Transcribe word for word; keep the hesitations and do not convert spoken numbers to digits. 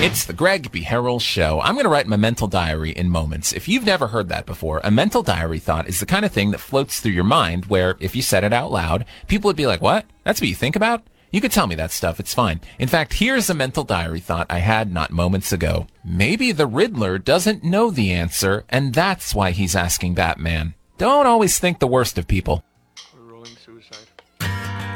It's the Greg B. Harrell Show. I'm going to write my mental diary in moments. If you've never heard that before, a mental diary thought is the kind of thing that floats through your mind where, if you said it out loud, people would be like, what? That's what you think about? You could tell me that stuff. It's fine. In fact, here's a mental diary thought I had not moments ago. Maybe the Riddler doesn't know the answer, and that's why he's asking Batman. Don't always think the worst of people.